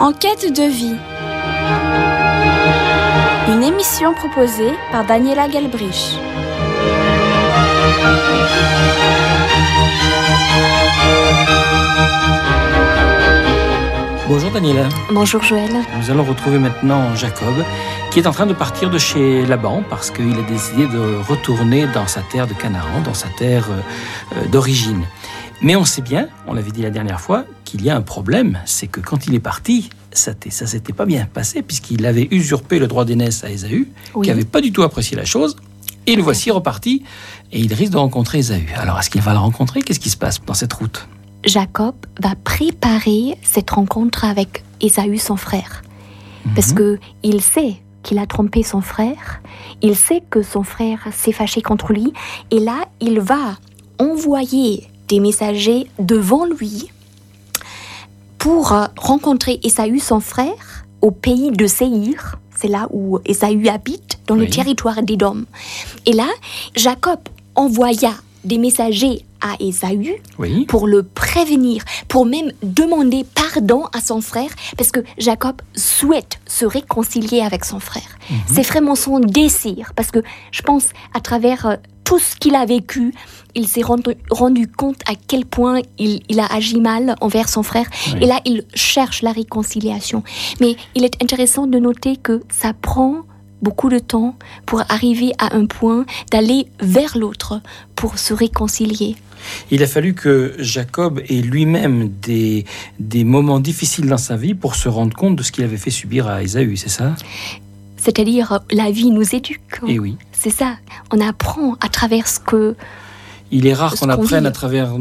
En quête de vie. Une émission proposée par Daniela Gelbrich. Bonjour Daniela. Bonjour Joël. Nous allons retrouver maintenant Jacob, qui est en train de partir de chez Laban parce qu'il a décidé de retourner dans sa terre de Canaan, dans sa terre d'origine. Mais on sait bien, on l'avait dit la dernière fois, qu'il y a un problème, c'est que quand il est parti, ça s'était pas bien passé puisqu'il avait usurpé le droit d'aînesse à Ésaü, qui n'avait pas du tout apprécié la chose. Et le voici reparti et il risque de rencontrer Ésaü. Alors est-ce qu'il va le rencontrer ? Qu'est-ce qui se passe dans cette route ? Jacob va préparer cette rencontre avec Ésaü, son frère. Parce qu'il sait qu'il a trompé son frère, il sait que son frère s'est fâché contre lui, et là, il va envoyer des messagers devant lui pour rencontrer Ésaü, son frère, au pays de Séhir. C'est là où Ésaü habite, dans le territoire d'Édom. Et là, Jacob envoya des messagers à Ésaü pour le prévenir, pour même demander pardon à son frère, parce que Jacob souhaite se réconcilier avec son frère. C'est vraiment son désir, parce que je pense à travers tout ce qu'il a vécu, il s'est rendu compte à quel point il a agi mal envers son frère. Et là, il cherche la réconciliation. Mais il est intéressant de noter que ça prend beaucoup de temps pour arriver à un point d'aller vers l'autre pour se réconcilier. Il a fallu que Jacob ait lui-même des moments difficiles dans sa vie pour se rendre compte de ce qu'il avait fait subir à Ésaü, c'est ça ? C'est-à-dire, la vie nous éduque. Et oui. C'est ça. On apprend à travers ce que... Il est rare qu'on apprenne à travers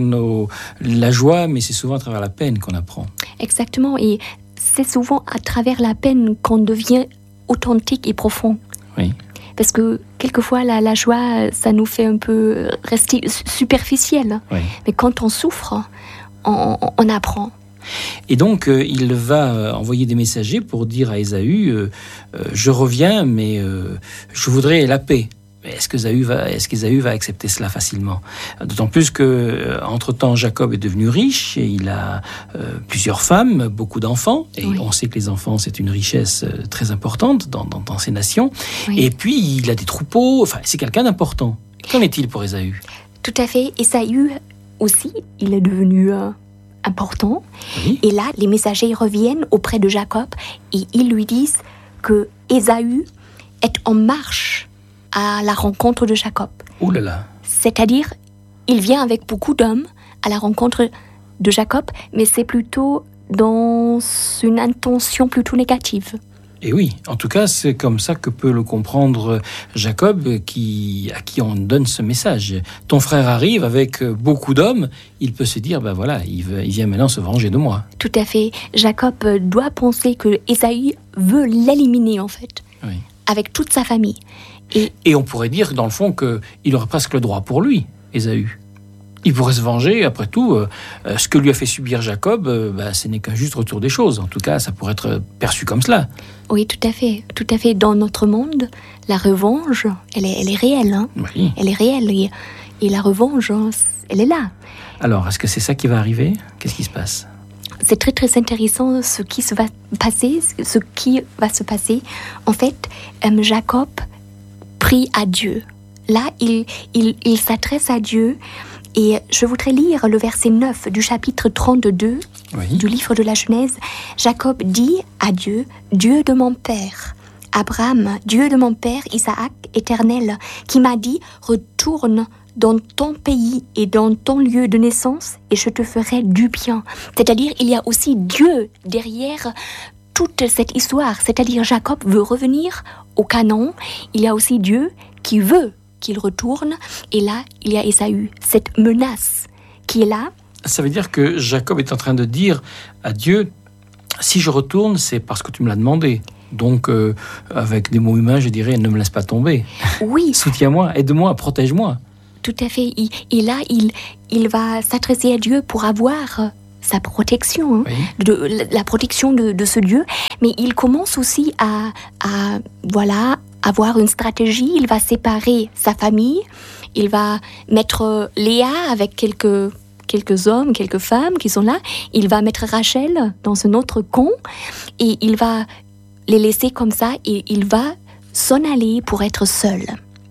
la joie, mais c'est souvent à travers la peine qu'on apprend. Exactement. Et c'est souvent à travers la peine qu'on devient authentique et profond. Oui. Parce que quelquefois, la joie, ça nous fait un peu rester superficiel. Oui. Mais quand on souffre, on apprend. Et donc, il va envoyer des messagers pour dire à Ésaü je reviens, mais je voudrais la paix. Est-ce qu'Ésaü va accepter cela facilement ? D'autant plus qu'entre-temps, Jacob est devenu riche et il a plusieurs femmes, beaucoup d'enfants. Et on sait que les enfants, c'est une richesse très importante dans ces nations. Oui. Et puis, il a des troupeaux. Enfin, c'est quelqu'un d'important. Qu'en est-il pour Ésaü ? Tout à fait. Ésaü aussi, il est devenu important. Oui. Et là, les messagers reviennent auprès de Jacob et ils lui disent que Ésaü est en marche à la rencontre de Jacob. Ouh là là. C'est-à-dire, il vient avec beaucoup d'hommes à la rencontre de Jacob, mais c'est plutôt dans une intention plutôt négative. Et oui, en tout cas, c'est comme ça que peut le comprendre Jacob, à qui on donne ce message. Ton frère arrive avec beaucoup d'hommes, il peut se dire, ben voilà, il vient maintenant se venger de moi. Tout à fait. Jacob doit penser que Ésaü veut l'éliminer, en fait, avec toute sa famille. Et on pourrait dire, dans le fond, qu'il aurait presque le droit pour lui, Ésaü. Il pourrait se venger, après tout, ce que lui a fait subir Jacob, ce n'est qu'un juste retour des choses. En tout cas, ça pourrait être perçu comme cela. Oui, tout à fait. Tout à fait. Dans notre monde, la revanche, elle est réelle. Hein. Oui. Elle est réelle. Et la revanche, elle est là. Alors, est-ce que c'est ça qui va arriver ? Qu'est-ce qui se passe ? C'est très, très intéressant ce qui va se passer. En fait, Jacob prie à Dieu. Là, il s'adresse à Dieu. Et je voudrais lire le verset 9 du chapitre 32 du livre de la Genèse. Jacob dit à Dieu, « Dieu de mon père, Abraham, Dieu de mon père, Isaac, éternel, qui m'a dit, retourne dans ton pays et dans ton lieu de naissance, et je te ferai du bien. » C'est-à-dire, il y a aussi Dieu derrière toute cette histoire. C'est-à-dire, Jacob veut revenir au Canaan. Il y a aussi Dieu qui veut qu'il retourne. Et là, il y a Ésaü, cette menace qui est là. Ça veut dire que Jacob est en train de dire à Dieu, si je retourne, c'est parce que tu me l'as demandé. Donc, avec des mots humains, je dirais, ne me laisse pas tomber. Oui. Soutiens-moi, aide-moi, protège-moi. Tout à fait. Et là, il va s'adresser à Dieu pour avoir sa protection, la protection de ce Dieu. Mais il commence aussi à avoir une stratégie. Il va séparer sa famille. Il va mettre Léa avec quelques quelques hommes, quelques femmes qui sont là. Il va mettre Rachel dans un autre camp et il va les laisser comme ça et il va s'en aller pour être seul.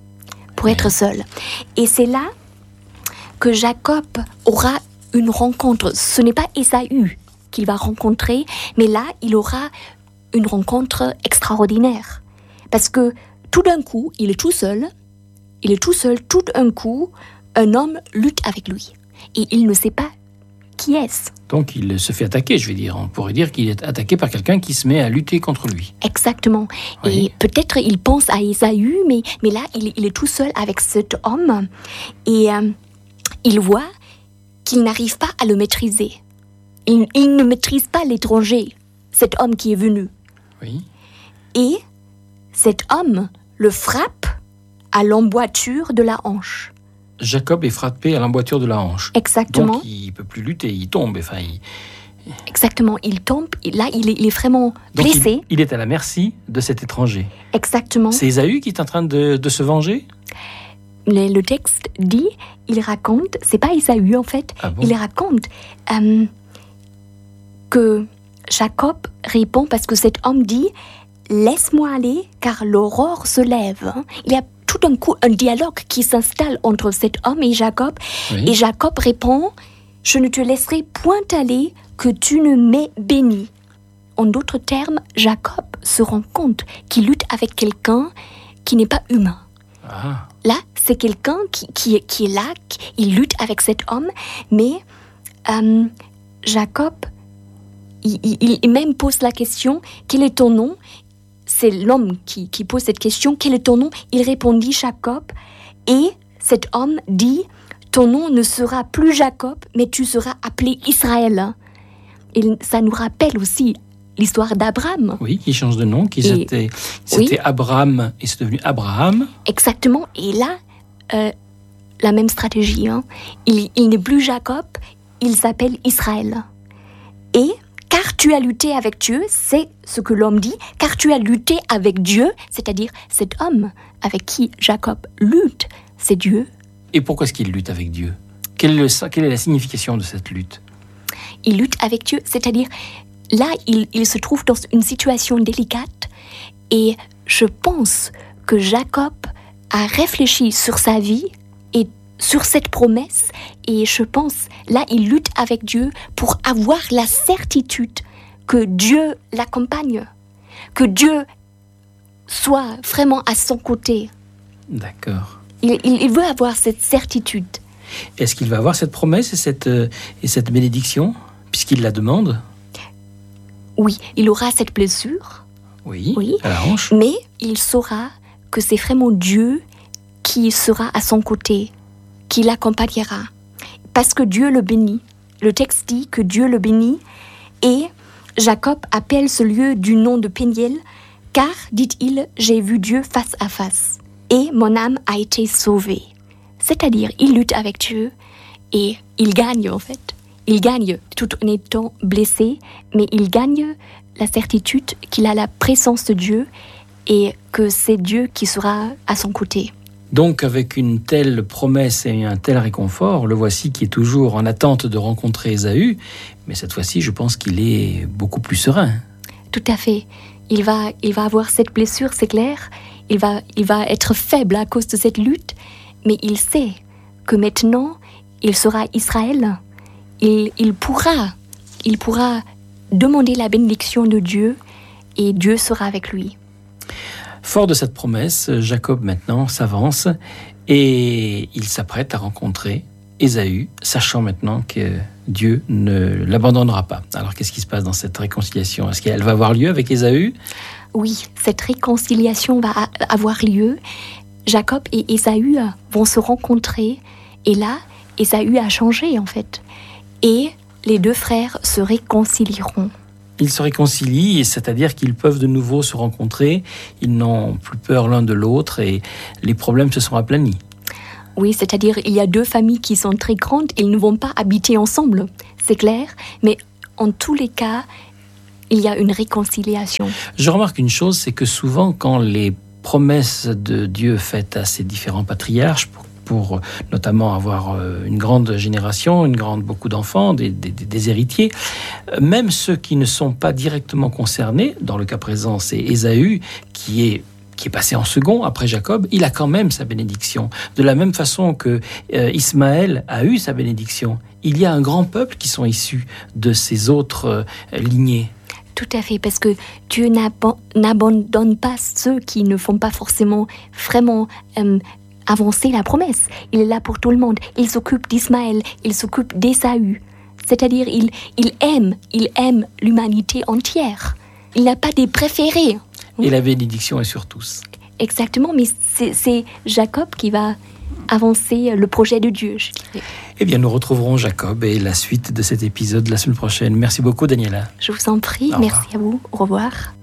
Et c'est là que Jacob aura une rencontre. Ce n'est pas Ésaü qu'il va rencontrer, mais là, il aura une rencontre extraordinaire. Parce que tout d'un coup, il est tout seul, tout d'un coup, un homme lutte avec lui. Et il ne sait pas qui est-ce. Donc il se fait attaquer, je vais dire. On pourrait dire qu'il est attaqué par quelqu'un qui se met à lutter contre lui. Exactement. Oui. Et peut-être il pense à Ésaü, mais là, il est tout seul avec cet homme. Et il voit qu'il n'arrive pas à le maîtriser. Il ne maîtrise pas l'étranger, cet homme qui est venu. Oui. Et cet homme le frappe à l'emboîture de la hanche. Jacob est frappé à l'emboîture de la hanche. Exactement. Donc il ne peut plus lutter, il tombe. Exactement, il tombe. Là, il est vraiment blessé. Il est à la merci de cet étranger. Exactement. C'est Ésaü qui est en train de se venger ? Le texte dit, il raconte, c'est pas Ésaü en fait, Ah bon ? il raconte que Jacob répond parce que cet homme dit « Laisse-moi aller car l'aurore se lève ». Il y a tout d'un coup un dialogue qui s'installe entre cet homme et Jacob. Oui. Et Jacob répond « Je ne te laisserai point aller que tu ne m'aies béni ». En d'autres termes, Jacob se rend compte qu'il lutte avec quelqu'un qui n'est pas humain. Ah. Là, c'est quelqu'un qui est là, il lutte avec cet homme, mais Jacob, il même pose la question « Quel est ton nom ?» C'est l'homme qui pose cette question « Quel est ton nom ?» Il répondit « Jacob ». Et cet homme dit « Ton nom ne sera plus Jacob, mais tu seras appelé Israël ». Et ça nous rappelle aussi l'histoire d'Abraham. Oui, qui change de nom, c'était oui. Abraham et c'est devenu Abraham. Exactement. Et là, la même stratégie. Hein. Il n'est plus Jacob, il s'appelle Israël. Et car tu as lutté avec Dieu, c'est ce que l'homme dit, car tu as lutté avec Dieu, c'est-à-dire cet homme avec qui Jacob lutte, c'est Dieu. Et pourquoi est-ce qu'il lutte avec Dieu ? Quelle est la signification de cette lutte ? Il lutte avec Dieu, c'est-à-dire là, il se trouve dans une situation délicate et je pense que Jacob a réfléchi sur sa vie et sur cette promesse et je pense, là, il lutte avec Dieu pour avoir la certitude que Dieu l'accompagne, que Dieu soit vraiment à son côté. D'accord. Il veut avoir cette certitude. Est-ce qu'il va avoir cette promesse et cette bénédiction, puisqu'il la demande ? Oui, il aura cette blessure. Oui, Oui. à la hanche. Mais il saura que c'est vraiment Dieu qui sera à son côté, qui l'accompagnera. Parce que Dieu le bénit. Le texte dit que Dieu le bénit et Jacob appelle ce lieu du nom de Péniel, car, dit-il, j'ai vu Dieu face à face et mon âme a été sauvée. C'est-à-dire, il lutte avec Dieu et il gagne en fait. Il gagne tout en étant blessé, mais il gagne la certitude qu'il a la présence de Dieu et que c'est Dieu qui sera à son côté. Donc, avec une telle promesse et un tel réconfort, le voici qui est toujours en attente de rencontrer Ésaü, mais cette fois-ci, je pense qu'il est beaucoup plus serein. Tout à fait. Il va avoir cette blessure, c'est clair. Il va être faible à cause de cette lutte, mais il sait que maintenant, il sera Israël. Il pourra demander la bénédiction de Dieu et Dieu sera avec lui. Fort de cette promesse, Jacob maintenant s'avance et il s'apprête à rencontrer Ésaü, sachant maintenant que Dieu ne l'abandonnera pas. Alors qu'est-ce qui se passe dans cette réconciliation ? Est-ce qu'elle va avoir lieu avec Ésaü ? Oui, cette réconciliation va avoir lieu. Jacob et Ésaü vont se rencontrer et là, Ésaü a changé en fait. Et les deux frères se réconcilieront. Ils se réconcilient, c'est-à-dire qu'ils peuvent de nouveau se rencontrer, ils n'ont plus peur l'un de l'autre et les problèmes se sont aplanis. Oui, c'est-à-dire il y a deux familles qui sont très grandes, ils ne vont pas habiter ensemble, c'est clair, mais en tous les cas, il y a une réconciliation. Je remarque une chose, c'est que souvent quand les promesses de Dieu faites à ces différents patriarches, pour notamment avoir une grande génération, beaucoup d'enfants, des héritiers. Même ceux qui ne sont pas directement concernés, dans le cas présent, c'est Ésaü qui est passé en second après Jacob, il a quand même sa bénédiction. De la même façon que Ismaël a eu sa bénédiction. Il y a un grand peuple qui sont issus de ces autres lignées. Tout à fait, parce que Dieu n'abandonne pas ceux qui ne font pas forcément vraiment avancer la promesse. Il est là pour tout le monde. Il s'occupe d'Ismaël, il s'occupe d'Ésaü. C'est-à-dire, il aime l'humanité entière. Il n'a pas des préférés. Et la bénédiction est sur tous. Exactement, mais c'est Jacob qui va avancer le projet de Dieu, je dirais. Eh bien, nous retrouverons Jacob et la suite de cet épisode la semaine prochaine. Merci beaucoup, Daniela. Je vous en prie, merci à vous. Au revoir.